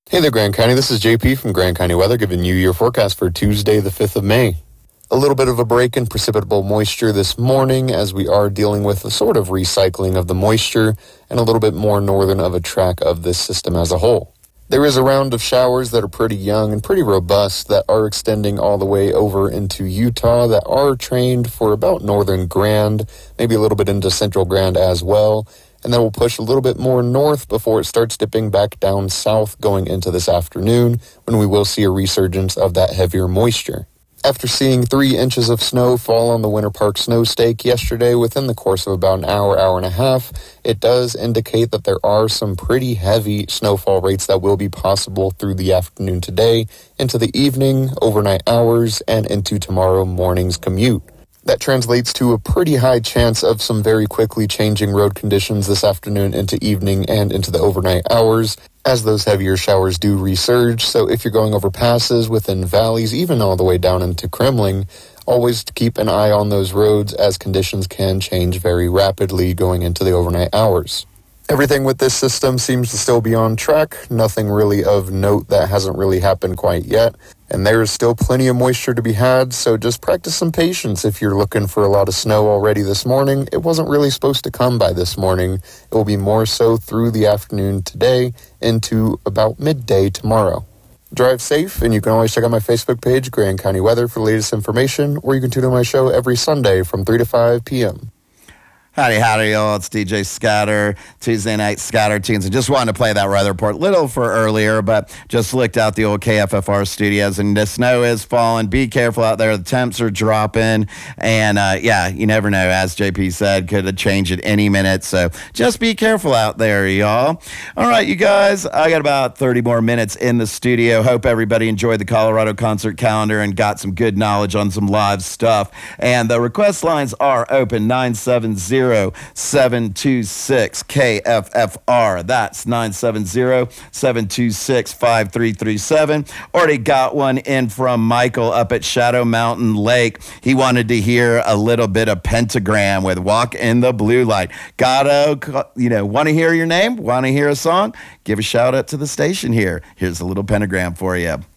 Hey there, Grand County. This is JP from Grand County Weather giving you your forecast for Tuesday, the 5th of May. A little bit of a break in precipitable moisture this morning as we are dealing with a sort of recycling of the moisture and a little bit more northern of a track of this system as a whole. There is a round of showers that are pretty young and pretty robust that are extending all the way over into Utah that are trained for about northern Grand, maybe a little bit into central Grand as well. And then we'll push a little bit more north before it starts dipping back down south going into this afternoon when we will see a resurgence of that heavier moisture. After seeing 3 inches of snow fall on the Winter Park snow stake yesterday within the course of about an hour, hour and a half, it does indicate that there are some pretty heavy snowfall rates that will be possible through the afternoon today, into the evening, overnight hours, and into tomorrow morning's commute. That translates to a pretty high chance of some very quickly changing road conditions this afternoon into evening and into the overnight hours as those heavier showers do resurge. So if you're going over passes within valleys, even all the way down into Kremling, always keep an eye on those roads as conditions can change very rapidly going into the overnight hours. Everything with this system seems to still be on track. Nothing really of note that hasn't really happened quite yet. And there is still plenty of moisture to be had, so just practice some patience if you're looking for a lot of snow already this morning. It wasn't really supposed to come by this morning. It will be more so through the afternoon today into about midday tomorrow. Drive safe, and you can always check out my Facebook page, Grand County Weather, for the latest information, or you can tune in my show every Sunday from 3 to 5 p.m. Howdy, y'all. It's DJ Scatter, Tuesday Night Scatter Tunes. I just wanted to play that weather report little for earlier, but just looked out the old KFFR studios, and the snow is falling. Be careful out there. The temps are dropping, and, you never know. As JP said, could have changed at any minute, so just be careful out there, y'all. All right, you guys, I got about 30 more minutes in the studio. Hope everybody enjoyed the Colorado concert calendar and got some good knowledge on some live stuff. And the request lines are open, 970-726-KFFR. That's 970-726-5337. Already got one in from Michael up at Shadow Mountain Lake. He wanted to hear a little bit of Pentagram with Walk in the Blue Light. Want to hear your name? Want to hear a song? Give a shout out to the station here. Here's a little Pentagram for you.